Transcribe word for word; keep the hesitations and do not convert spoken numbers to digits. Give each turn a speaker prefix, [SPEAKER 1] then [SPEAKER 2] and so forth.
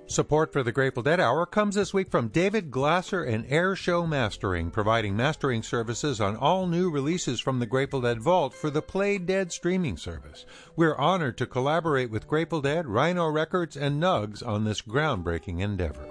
[SPEAKER 1] Support for the Grateful Dead Hour comes this week from David Glasser and Air Show Mastering, providing mastering services on all new releases from the Grateful Dead Vault for the Play Dead streaming service. We're honored to collaborate with Grateful Dead, Rhino Records, and Nugs on this groundbreaking endeavor.